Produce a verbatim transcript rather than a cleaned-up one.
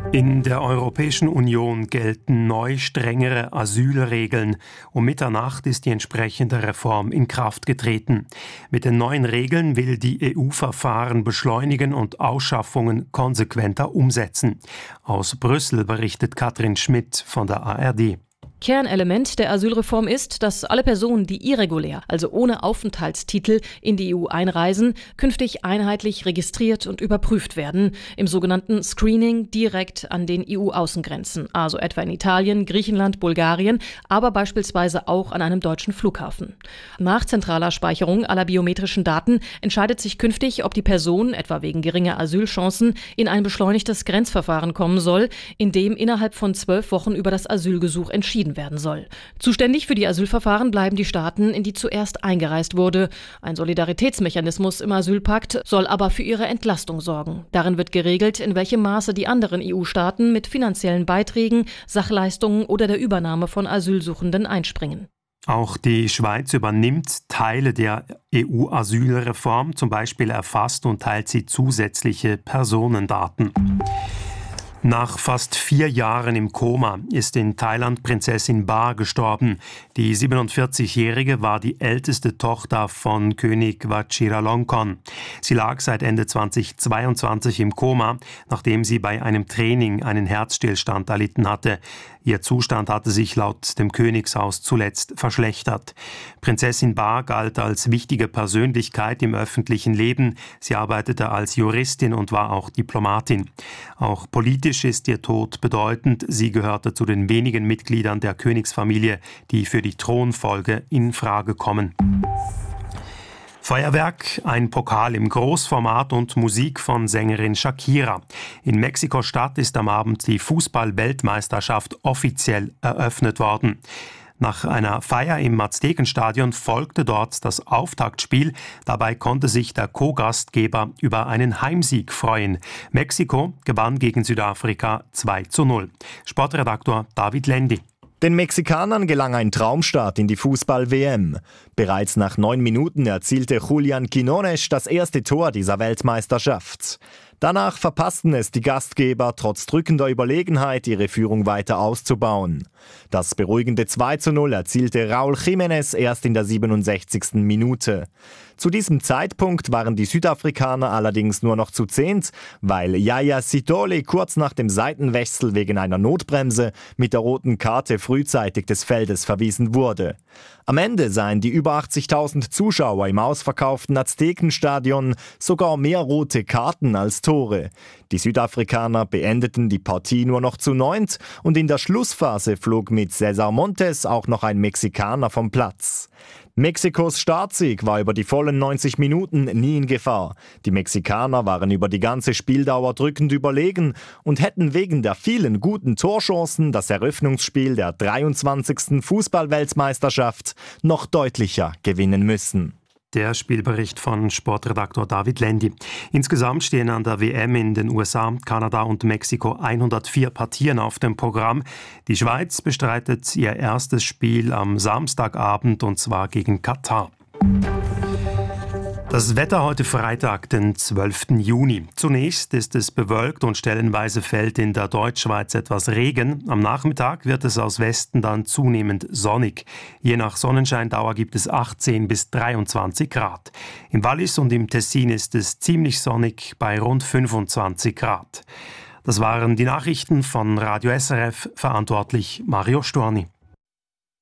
In der Europäischen Union gelten neu strengere Asylregeln. Um Mitternacht ist die entsprechende Reform in Kraft getreten. Mit den neuen Regeln will die E U Verfahren beschleunigen und Ausschaffungen konsequenter umsetzen. Aus Brüssel berichtet Katrin Schmidt von der A R D. Kernelement der Asylreform ist, dass alle Personen, die irregulär, also ohne Aufenthaltstitel, in die E U einreisen, künftig einheitlich registriert und überprüft werden, im sogenannten Screening direkt an den E U-Außengrenzen, also etwa in Italien, Griechenland, Bulgarien, aber beispielsweise auch an einem deutschen Flughafen. Nach zentraler Speicherung aller biometrischen Daten entscheidet sich künftig, ob die Person, etwa wegen geringer Asylchancen, in ein beschleunigtes Grenzverfahren kommen soll, in dem innerhalb von zwölf Wochen über das Asylgesuch entschieden werden soll. Zuständig für die Asylverfahren bleiben die Staaten, in die zuerst eingereist wurde. Ein Solidaritätsmechanismus im Asylpakt soll aber für ihre Entlastung sorgen. Darin wird geregelt, in welchem Maße die anderen E U-Staaten mit finanziellen Beiträgen, Sachleistungen oder der Übernahme von Asylsuchenden einspringen. Auch die Schweiz übernimmt Teile der E U-Asylreform, zum Beispiel erfasst und teilt sie zusätzliche Personendaten. Nach fast vier Jahren im Koma ist in Thailand Prinzessin Ba gestorben. Die siebenundvierzigjährige war die älteste Tochter von König Vajiralongkorn. Sie lag seit Ende zweitausendzweiundzwanzig im Koma, nachdem sie bei einem Training einen Herzstillstand erlitten hatte. Ihr Zustand hatte sich laut dem Königshaus zuletzt verschlechtert. Prinzessin Ba galt als wichtige Persönlichkeit im öffentlichen Leben. Sie arbeitete als Juristin und war auch Diplomatin. Auch politisch ist ihr Tod bedeutend. Sie gehörte zu den wenigen Mitgliedern der Königsfamilie, die für die Thronfolge in Frage kommen. Feuerwerk, ein Pokal im Großformat und Musik von Sängerin Shakira. In Mexiko-Stadt ist am Abend die Fußball-Weltmeisterschaft offiziell eröffnet worden. Nach einer Feier im Aztekenstadion folgte dort das Auftaktspiel. Dabei konnte sich der Co-Gastgeber über einen Heimsieg freuen. Mexiko gewann gegen Südafrika zwei zu null. Sportredaktor David Lendi. Den Mexikanern gelang ein Traumstart in die Fußball-W M. Bereits nach neun Minuten erzielte Julián Quiñones das erste Tor dieser Weltmeisterschaft. Danach verpassten es die Gastgeber, trotz drückender Überlegenheit ihre Führung weiter auszubauen. Das beruhigende zwei zu null erzielte Raúl Jiménez erst in der siebenundsechzigsten Minute. Zu diesem Zeitpunkt waren die Südafrikaner allerdings nur noch zu zehnt, weil Yaya Sithole kurz nach dem Seitenwechsel wegen einer Notbremse mit der roten Karte frühzeitig des Feldes verwiesen wurde. Am Ende seien die über achtzigtausend Zuschauer im ausverkauften Aztekenstadion sogar mehr rote Karten als Tore. Die Südafrikaner beendeten die Partie nur noch zu neunt und in der Schlussphase flog mit César Montes auch noch ein Mexikaner vom Platz. Mexikos Startsieg war über die vollen neunzig Minuten nie in Gefahr. Die Mexikaner waren über die ganze Spieldauer drückend überlegen und hätten wegen der vielen guten Torchancen das Eröffnungsspiel der dreiundzwanzigsten Fußball-Weltmeisterschaft noch deutlicher gewinnen müssen. Der Spielbericht von Sportredaktor David Lendi. Insgesamt stehen an der W M in den U S A, Kanada und Mexiko hundertvier Partien auf dem Programm. Die Schweiz bestreitet ihr erstes Spiel am Samstagabend und zwar gegen Katar. Das Wetter heute Freitag, den zwölften Juni. Zunächst ist es bewölkt und stellenweise fällt in der Deutschschweiz etwas Regen. Am Nachmittag wird es aus Westen dann zunehmend sonnig. Je nach Sonnenscheindauer gibt es achtzehn bis dreiundzwanzig Grad. Im Wallis und im Tessin ist es ziemlich sonnig bei rund fünfundzwanzig Grad. Das waren die Nachrichten von Radio S R F, verantwortlich Mario Storni.